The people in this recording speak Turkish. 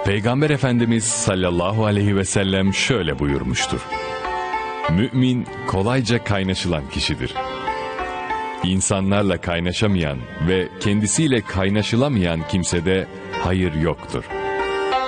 Peygamber Efendimiz sallallahu aleyhi ve sellem şöyle buyurmuştur: Mümin kolayca kaynaşılan kişidir. İnsanlarla kaynaşamayan ve kendisiyle kaynaşılamayan kimsede hayır yoktur.